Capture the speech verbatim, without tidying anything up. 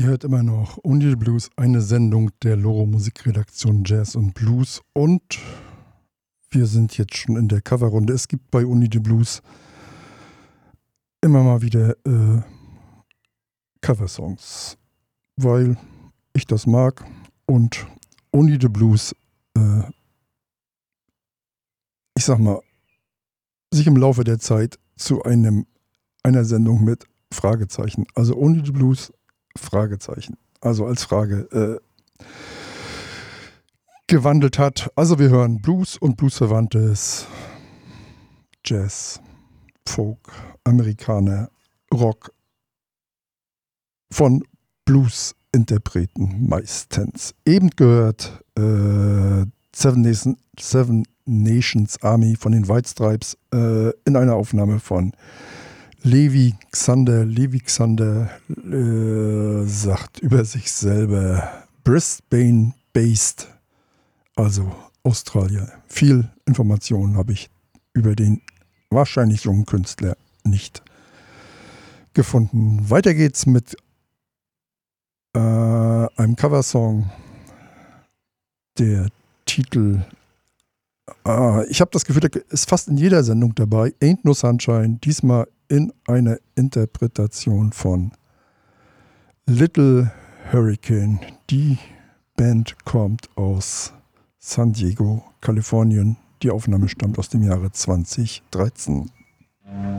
Ihr hört immer noch Only the Blues, eine Sendung der Loro Musikredaktion Jazz und Blues, und wir sind jetzt schon in der Coverrunde. Es gibt bei Only the Blues immer mal wieder äh, Coversongs, weil ich das mag und Only the Blues, äh, ich sag mal, sich im Laufe der Zeit zu einem einer Sendung mit Fragezeichen, also Only the Blues, Fragezeichen, also als Frage äh, gewandelt hat. Also wir hören Blues und Bluesverwandtes, Jazz, Folk, Amerikaner, Rock von Blues-Interpreten meistens. Eben gehört äh, Seven, Nation, Seven Nations Army von den White Stripes äh, in einer Aufnahme von Levi Xander. Levi Xander äh, sagt über sich selber Brisbane-based, also Australier. Viel Informationen habe ich über den wahrscheinlich jungen Künstler nicht gefunden. Weiter geht's mit äh, einem Coversong. Der Titel, äh, ich habe das Gefühl, der ist fast in jeder Sendung dabei. Ain't No Sunshine, diesmal in einer Interpretation von Little Hurricane. Die Band kommt aus San Diego, Kalifornien. Die Aufnahme stammt aus dem Jahre zwanzig dreizehn.